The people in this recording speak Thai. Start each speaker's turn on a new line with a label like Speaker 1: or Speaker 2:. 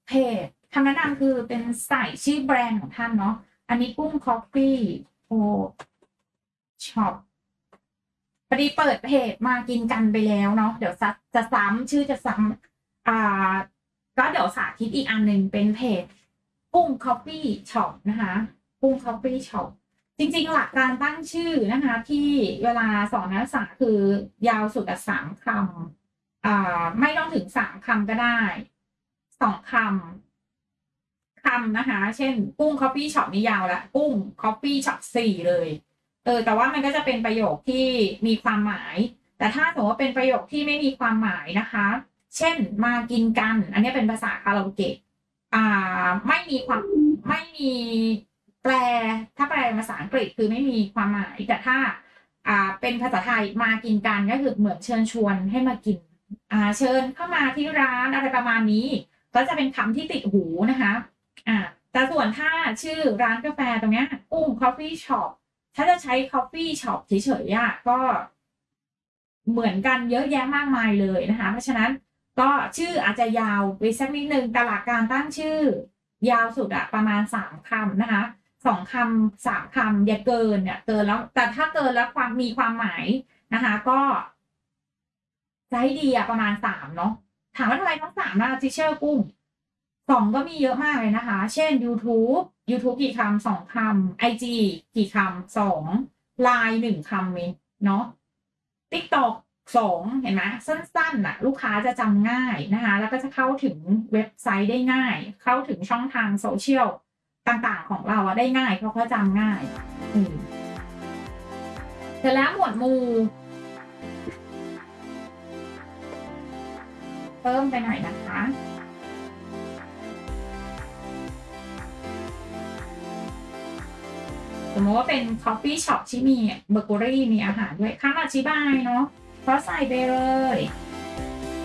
Speaker 1: เพจคำแนะนำคือเป็นใส่ชื่อแบรนด์ของท่านเนาะอันนี้กุ้งคอฟฟี่โอช็อปพอดีเปิดเพจมากินกันไปแล้วเนาะเดี๋ยวจะซ้ำชื่อจะซ้ำก็เดี๋ยวสาธิตอีกอันหนึ่งเป็นเพจกุ้งคอฟฟี่ช็อปนะคะกุ้งคอฟฟี่ช็อปจริงๆหลักการตั้งชื่อนะคะที่เวลาสอนนักศึกษาคือยาวสุด3 คำไม่ต้องถึง3 คำก็ได้2 คำนะคะเช่นกุ้งคอฟฟี่ช็อปนี่ยาวละกุ้งคอฟฟี่ช็อป4เลยแต่ว่ามันก็จะเป็นประโยคที่มีความหมายแต่ถ้าสมมติว่าเป็นประโยคที่ไม่มีความหมายนะคะเช่นมากินกันอันนี้เป็นภาษาคาราโอเกะไม่มีแปลถ้าแปลเป็นภาษาอังกฤษคือไม่มีความหมายแต่ถ้าเป็นภาษาไทยมากินกันก็คือเหมือนเชิญชวนให้มากินเชิญเข้ามาที่ร้านอะไรประมาณนี้ก็จะเป็นคำที่ติดหูนะคะแต่ส่วนถ้าชื่อร้านกาแฟตรงเนี้ยกุ้ง Coffee Shop ถ้าจะใช้ Coffee Shop เฉยๆก็เหมือนกันเยอะแยะมากมายเลยนะคะเพราะฉะนั้นก็ชื่ออาจจะยาวไปสักนิดนึงแต่หลักการตั้งชื่อยาวสุดประมาณ3 คำนะคะ2 คำ3 คำอย่าเกินเนี่ยเกินแล้วแต่ถ้าเกินแล้วมีความหมายนะคะก็จะให้ดีประมาณ3เนาะถามว่าทำไมต้อง3นะทิเชอร์กุ้ง2ก็มีเยอะมากเลยนะคะเช่น YouTube กี่คำ2 คำ IG กี่คำ2 LINE 1 คำเนาะ TikTok 2เห็นไหมสั้นๆลูกค้าจะจำง่ายนะคะแล้วก็จะเข้าถึงเว็บไซต์ได้ง่ายเข้าถึงช่องทางโซเชียลต่างๆของเราได้ง่ายเพราะเขาจำง่ายเสร็จแล้วหมวดหมู่เพิ่มไปหน่อยนะคะสมมติว่าเป็น Coffee Shop ที่มีเบเกอรี่มีอาหารด้วยคำอธิบายเนาะก็ใส่ไปเลย